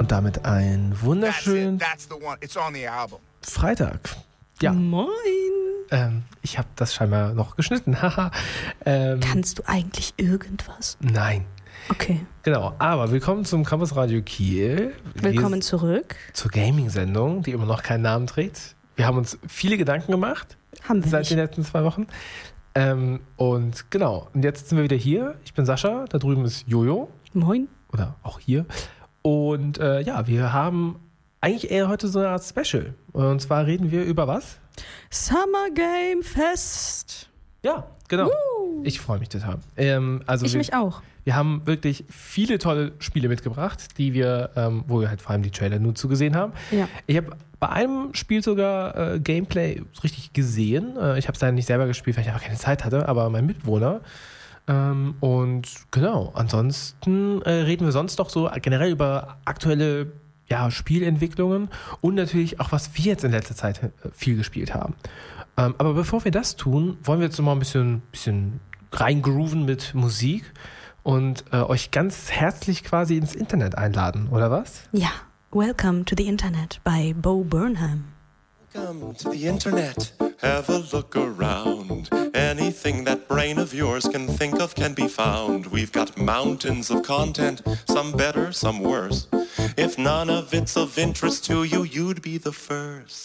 Und damit einen wunderschönen Freitag. Ja. Moin. Ich habe das scheinbar noch geschnitten. Haha. Kannst du eigentlich irgendwas? Nein. Okay. Genau, aber willkommen zum Campus Radio Kiel. Willkommen zurück. Zur Gaming-Sendung, die immer noch keinen Namen trägt. Wir haben uns viele Gedanken gemacht. Haben wir seit nicht. den letzten 2 Wochen. Und genau, und jetzt sind wir wieder hier. Ich bin Sascha, da drüben ist Jojo. Moin. Oder auch hier. Und ja, wir haben eigentlich eher heute so eine Art Special. Und zwar reden wir über was? Summer Game Fest. Ja, genau. Woo. Ich freue mich total. Mich auch. Wir haben wirklich viele tolle Spiele mitgebracht, die wir, wo wir halt vor allem die Trailer nur zugesehen haben. Ja. Ich habe bei einem Spiel sogar Gameplay richtig gesehen. Ich habe es leider nicht selber gespielt, weil ich einfach keine Zeit hatte, aber mein Mitbewohner. Und genau, ansonsten reden wir sonst doch so generell über aktuelle Spielentwicklungen und natürlich auch, was wir jetzt in letzter Zeit viel gespielt haben. Aber bevor wir das tun, wollen wir jetzt noch mal ein bisschen reingrooven mit Musik und euch ganz herzlich quasi ins Internet einladen, oder was? Ja. Welcome to the Internet by Bo Burnham. Welcome to the Internet. Have a look around. Anything that brain of yours can think of can be found. We've got mountains of content, some better, some worse. If none of it's of interest to you, you'd be the first.